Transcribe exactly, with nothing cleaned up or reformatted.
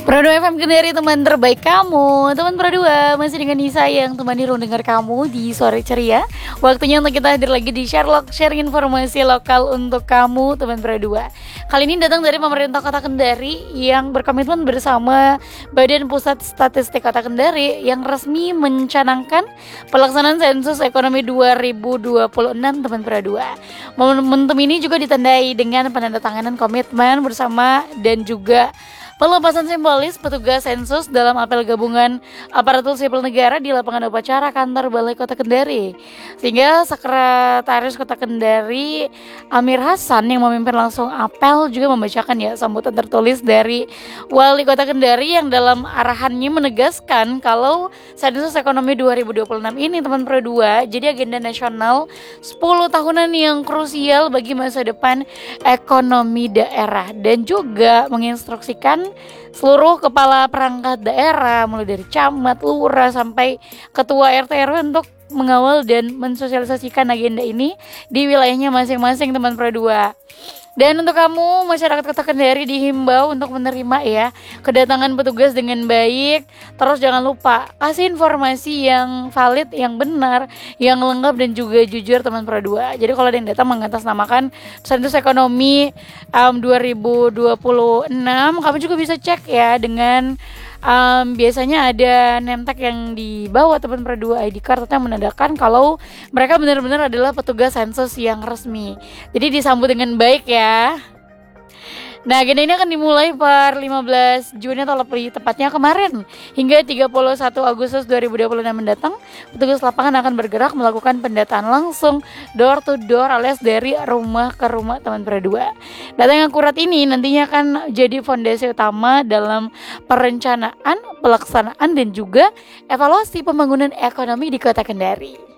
Pro dua F M Kendari, teman terbaik kamu. Teman Pro dua, masih dengan Nisa yang temani ruang dengar kamu di sore ceria. Waktunya untuk kita hadir lagi di Sherlock, sharing informasi lokal untuk kamu, teman Pro dua. Kali ini datang dari pemerintah Kota Kendari yang berkomitmen bersama Badan Pusat Statistik Kota Kendari yang resmi mencanangkan pelaksanaan sensus ekonomi dua ribu dua puluh enam, teman Pro dua. Momentum ini juga ditandai dengan penandatanganan komitmen bersama dan juga pelepasan simbolis petugas sensus dalam apel gabungan aparatur sipil negara di lapangan upacara kantor Balai Kota Kendari. Sehingga Sekretaris Kota Kendari Amir Hasan yang memimpin langsung apel juga membacakan ya sambutan tertulis dari Wali Kota Kendari yang dalam arahannya menegaskan kalau sensus ekonomi dua ribu dua puluh enam ini, teman Pro dua, jadi agenda nasional sepuluh tahunan yang krusial bagi masa depan ekonomi daerah, dan juga menginstruksikan seluruh kepala perangkat daerah mulai dari camat, lurah sampai ketua R T R W untuk mengawal dan mensosialisasikan agenda ini di wilayahnya masing-masing, teman Pro dua. Dan untuk kamu masyarakat Kota Kendari dihimbau untuk menerima ya kedatangan petugas dengan baik. Terus jangan lupa kasih informasi yang valid, yang benar, yang lengkap dan juga jujur, teman Pro dua. Jadi kalau ada yang datang mengatasnamakan sensus ekonomi um, dua ribu dua puluh enam, kamu juga bisa cek ya dengan Um, biasanya ada name tag yang dibawa, teman Pro dua, I D card yang menandakan kalau mereka benar-benar adalah petugas sensus yang resmi. Jadi disambut dengan baik ya. Nah, agenda ini akan dimulai per lima belas Juni atau lebih tepatnya kemarin hingga tiga puluh satu Agustus dua ribu dua puluh enam mendatang. Petugas lapangan akan bergerak melakukan pendataan langsung door to door alias dari rumah ke rumah, teman Pro dua. Data yang akurat ini nantinya akan jadi fondasi utama dalam perencanaan, pelaksanaan dan juga evaluasi pembangunan ekonomi di Kota Kendari.